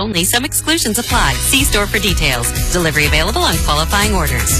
only. Some exclusions apply. See store for details. Delivery available on qualifying orders.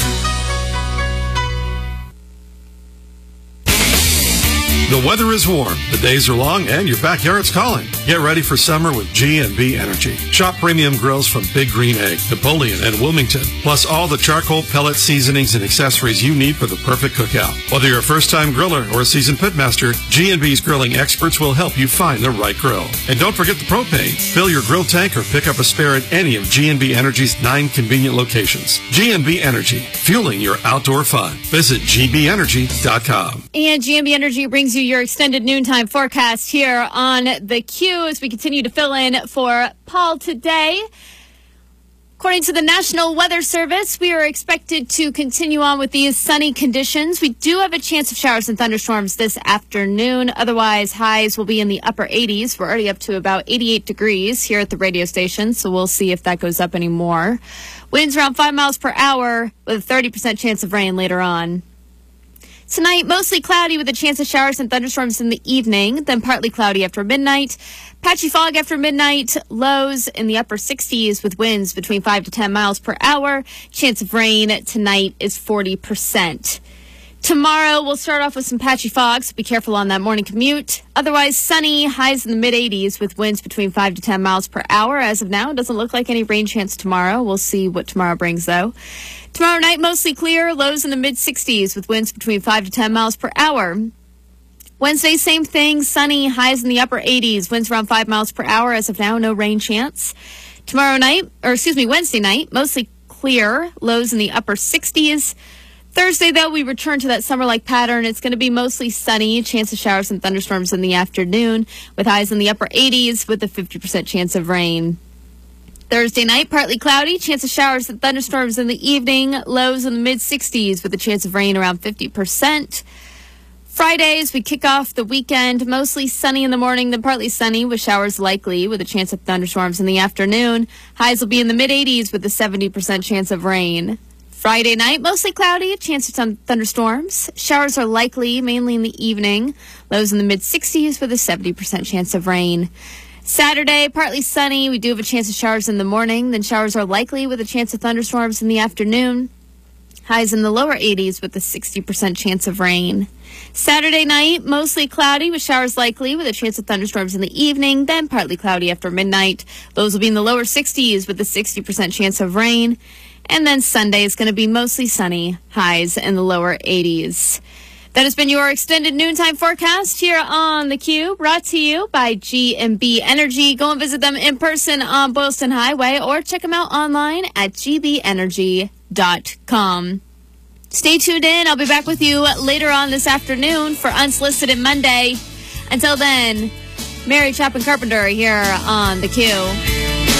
The weather is warm, the days are long, and your backyard's calling. Get ready for summer with G&B Energy. Shop premium grills from Big Green Egg, Napoleon, and Wilmington, plus all the charcoal, pellet, seasonings, and accessories you need for the perfect cookout. Whether you're a first-time griller or a seasoned pitmaster, G&B's grilling experts will help you find the right grill. And don't forget the propane. Fill your grill tank or pick up a spare at any of G&B Energy's 9 convenient locations. G&B Energy, fueling your outdoor fun. Visit gbenergy.com. And G&B Energy brings you your extended noontime forecast here on the Q as we continue to fill in for Paul today. According to the National Weather Service, we are expected to continue on with these sunny conditions. We do have a chance of showers and thunderstorms this afternoon. Otherwise, highs will be in the upper 80s. We're already up to about 88 degrees here at the radio station, so we'll see if that goes up anymore. Winds around 5 miles per hour with a 30% chance of rain later on. Tonight, mostly cloudy with a chance of showers and thunderstorms in the evening, then partly cloudy after midnight. Patchy fog after midnight, lows in the upper 60s with winds between 5 to 10 miles per hour. Chance of rain tonight is 40%. Tomorrow, we'll start off with some patchy fog, so be careful on that morning commute. Otherwise, sunny, highs in the mid-80s with winds between 5 to 10 miles per hour. As of now, it doesn't look like any rain chance tomorrow. We'll see what tomorrow brings, though. Tomorrow night, mostly clear, lows in the mid-60s with winds between 5 to 10 miles per hour. Wednesday, same thing, sunny, highs in the upper 80s, winds around 5 miles per hour. As of now, no rain chance. Wednesday night, mostly clear, lows in the upper 60s. Thursday, though, we return to that summer-like pattern. It's going to be mostly sunny, chance of showers and thunderstorms in the afternoon, with highs in the upper 80s with a 50% chance of rain. Thursday night, partly cloudy, chance of showers and thunderstorms in the evening, lows in the mid-60s with a chance of rain around 50%. Friday, as we kick off the weekend, mostly sunny in the morning, then partly sunny with showers likely with a chance of thunderstorms in the afternoon. Highs will be in the mid-80s with a 70% chance of rain. Friday night, mostly cloudy, a chance of some thunderstorms. Showers are likely, mainly in the evening. Lows in the mid-60s with a 70% chance of rain. Saturday, partly sunny. We do have a chance of showers in the morning. Then showers are likely with a chance of thunderstorms in the afternoon. Highs in the lower 80s with a 60% chance of rain. Saturday night, mostly cloudy with showers likely with a chance of thunderstorms in the evening. Then partly cloudy after midnight. Lows will be in the lower 60s with a 60% chance of rain. And then Sunday is going to be mostly sunny, highs in the lower 80s. That has been your extended noontime forecast here on The Q, brought to you by G&B Energy. Go and visit them in person on Boylston Highway or check them out online at gbeenergy.com. Stay tuned in. I'll be back with you later on this afternoon for Unsolicited Monday. Until then, Mary Chapin Carpenter here on The Q.